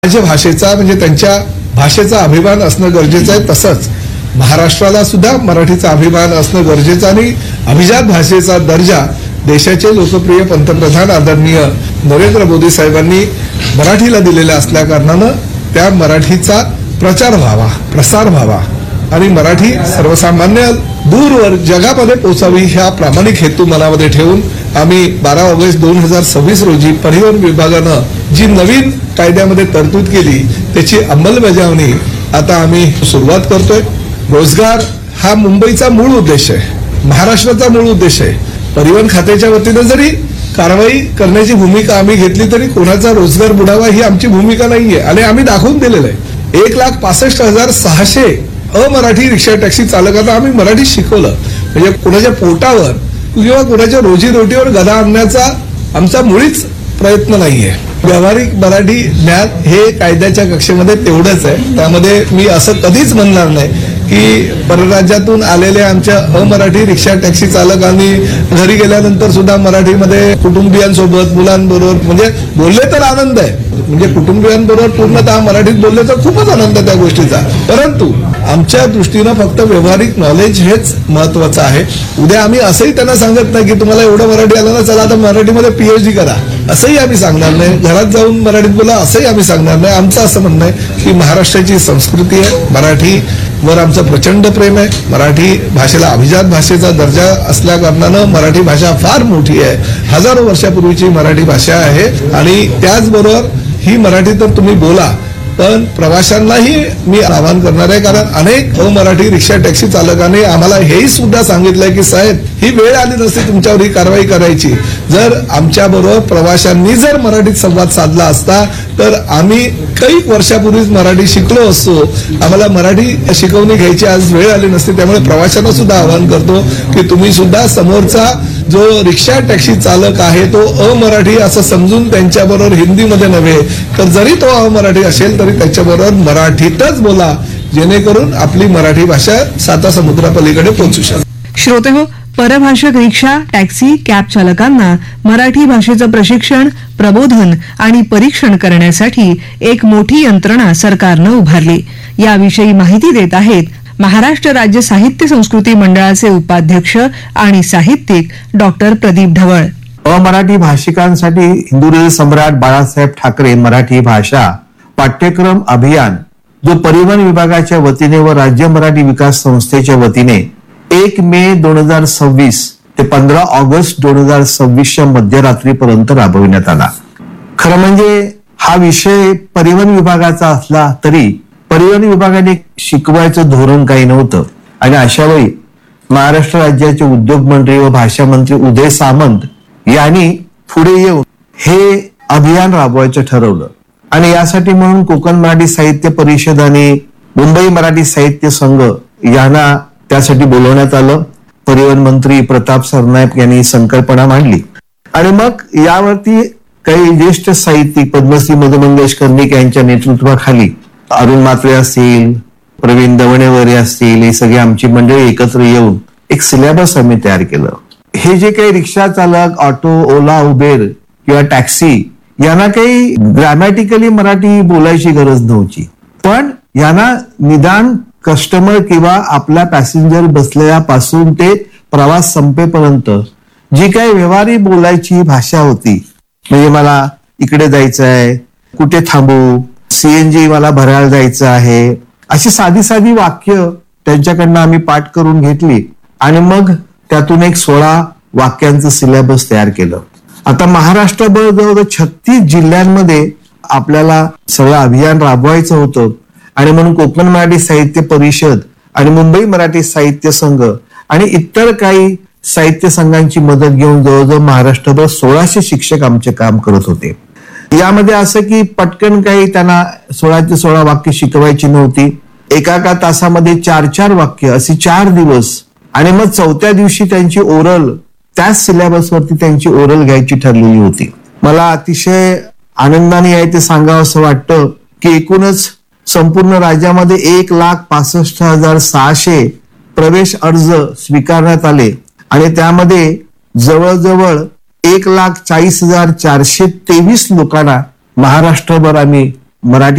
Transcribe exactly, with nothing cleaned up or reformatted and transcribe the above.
राज्य भाषेचा म्हणजे त्यांच्या भाषेचा अभिमान असणं गरजेचं आहे. तसंच महाराष्ट्राला सुद्धा मराठीचा अभिमान असणं गरजेचं आणि अभिजात भाषेचा दर्जा देशाचे लोकप्रिय पंतप्रधान आदरणीय नरेंद्र मोदी साहेबांनी मराठीला दिलेला असल्या कारणानं त्या मराठीचा प्रचार व्हावा, प्रसार व्हावा आणि मराठी सर्वसामान्य दूरवर जगामध्ये पोहोचावी ह्या प्रामाणिक हेतू मनामध्ये ठेवून आम्ही बारा ऑगस्ट दोन हजार सव्वीस रोजी परिवहन विभागानं जी नवीन कायद्यामध्ये तरतूद केली त्याची अंमलबजावणी आता आम्ही सुरुवात करतोय. रोजगार हा मुंबईचा मूळ उद्देश आहे, महाराष्ट्राचा मूळ उद्देश आहे. परिवहन खात्याच्या वतीनं जरी कारवाई करण्याची भूमिका आम्ही घेतली तरी कोणाचा रोजगार बुडावा ही आमची भूमिका नाहीये आणि आम्ही दाखवून दिलेलं आहे. एक लाख पासष्ट हजार सहाशे अमराठी रिक्षा टॅक्सी चालकांना आम्ही मराठी शिकवलं. म्हणजे कोणाच्या पोटावर किंवा कोणाच्या रोजीरोटीवर गदा आणण्याचा आमचा मुळीच प्रयत्न नाहीये. व्यावहारिक मराठी ज्ञान हे कायद्याच्या कक्षेमध्ये तेवढंच आहे. त्यामध्ये मी असं कधीच म्हणणार नाही की परराज्यातून आलेल्या आमच्या अमराठी रिक्षा टॅक्सी चालकांनी घरी गेल्यानंतर सुद्धा मराठीमध्ये कुटुंबियांसोबत मुलांबरोबर म्हणजे बोलले तर आनंद आहे. म्हणजे कुटुंबियांबरोबर पूर्णतः मराठीत बोलले तर खूपच आनंद आहे त्या गोष्टीचा. परंतु आमच्या दृष्टीनं फक्त व्यावहारिक नॉलेज हेच महत्वाचं आहे. उद्या आम्ही असंही त्यांना सांगत नाही की तुम्हाला एवढं मराठी आलं ना चला आता मराठीमध्ये पीएचडी करा, असंही आम्ही सांगणार नाही. घरात जाऊन मराठीत बोला असंही आम्ही सांगणार नाही. आमचं असं म्हणणं आहे की महाराष्ट्राची संस्कृती आहे, मराठीवर आमचं प्रचंड प्रेम आहे. मराठी भाषेला अभिजात भाषेचा दर्जा असल्या कारणानं मराठी भाषा फार मोठी आहे. हजारो वर्षापूर्वीची मराठी भाषा आहे आणि त्याचबरोबर ही मराठी तर तुम्ही बोला पण प्रवाशांनाही मी आवाहन करणार आहे. कारण अनेक अमराठी रिक्षा टॅक्सी चालकांनी आम्हाला हेही सुद्धा सांगितलंय की साहेब ही वेळ आली नसती तुमच्यावर ही कारवाई करायची जर आमच्या बरोबर प्रवाशांनी जर मराठीत संवाद साधला असता तर आम्ही काही वर्षापूर्वीच मराठी शिकलो असतो. आम्हाला मराठी शिकवणी घ्यायची आज वेळ आली नसती. त्यामुळे प्रवाशांना सुद्धा आवाहन करतो की तुम्ही सुद्धा समोरचा जो रिक्षा टॅक्सी चालक आहे तो अमराठी असं समजून त्यांच्याबरोबर हिंदीमध्ये नव्हे तर जरी तो अमराठी असेल तरी त्याच्याबरोबर मराठीतच बोला जेणेकरून आपली मराठी भाषा साता समुद्रापलीकडे पोहोचू शकेल. श्रोते हो, परभाषक रिक्षा टॅक्सी कॅब चालकांना मराठी भाषेचं प्रशिक्षण, प्रबोधन आणि परीक्षण करण्यासाठी एक मोठी यंत्रणा सरकारनं उभारली. याविषयी माहिती देत आहेत महाराष्ट्र राज्य साहित्य संस्कृती मंडळाचे उपाध्यक्ष आणि साहित्यिक डॉक्टर प्रदीप ढवळ. अमराठी भाषिकांसाठी हिंदुहृदय सम्राट बाळासाहेब ठाकरे मराठी भाषा पाठ्यक्रम अभियान जो परिवहन विभागाच्या वतीने व राज्य मराठी विकास संस्थेच्या वतीने एक मे दोन हजार सव्वीस ते पंधरा ऑगस्ट दोन हजार सव्वीसच्या मध्यरात्रीपर्यंत राबविण्यात आला. खरं म्हणजे हा विषय परिवहन विभागाचा असला तरी परिवहन विभागाने शिकवायचं धोरण काही नव्हतं आणि अशा वेळी महाराष्ट्र राज्याचे उद्योग मंत्री व भाषा मंत्री उदय सामंत यांनी पुढे येऊन हे अभियान राबवायचं ठरवलं आणि यासाठी म्हणून कोकण मराठी साहित्य परिषद आणि मुंबई मराठी साहित्य संघ यांना त्यासाठी बोलवण्यात आलं. परिवहन मंत्री प्रताप सरनाईक यांनी संकल्पना मांडली आणि मग यावरती काही ज्येष्ठ साहित्यिक पद्मश्री मधु मंगेश कर्णिक यांच्या नेतृत्वाखाली अरुण म्हात्रे असतील, प्रवीण दवणेवरे असतील, हे सगळे आमची मंडळी एकत्र येऊन एक सिलेबस आम्ही तयार केलं. हे जे काही रिक्षा चालक, ऑटो, ओला, उबेर किंवा टॅक्सी यांना काही ग्रॅमॅटिकली मराठी बोलायची गरज नव्हती, पण यांना निदान कस्टमर किंवा आपला पॅसेंजर बसल्यापासून ते प्रवास संपेपर्यंत जी काही व्यवहारी बोलायची भाषा होती, म्हणजे मला इकडे जायचं आहे, कुठे थांबू, सीएनजी मला भरायला जायचं आहे, अशी साधी साधी वाक्य त्यांच्याकडनं आम्ही पाठ करून घेतली आणि मग त्यातून एक सोळा वाक्यांचं सिलेबस तयार केलं. आता महाराष्ट्रभर जवळजवळ छत्तीस जिल्ह्यांमध्ये आपल्याला सगळं अभियान राबवायचं होतं आणि म्हणून कोकण मराठी साहित्य परिषद आणि मुंबई मराठी साहित्य संघ आणि इतर काही साहित्य संघांची मदत घेऊन जवळजवळ महाराष्ट्रभर सोळाशे शिक्षक आमचे काम करत होते. यामध्ये असं की पटकन काही त्यांना सोळा ते सोळा वाक्य शिकवायची नव्हती. एका एका तासामध्ये चार चार वाक्य असे चार दिवस आणि मग चौथ्या दिवशी त्यांची ओरल त्याच सिलेबसवरती त्यांची ओरल घ्यायची ठरलेली होती. मला अतिशय आनंदाने आहे ते सांगावं असं वाटतं की एकूणच संपूर्ण राज्यामध्ये एक लाख पासष्ट हजार सहाशे प्रवेश अर्ज स्वीकारण्यात आले आणि त्यामध्ये जवळजवळ एक लाख चाळीस हजार चारशे तेवीस लोकांना महाराष्ट्रभर आम्ही मराठी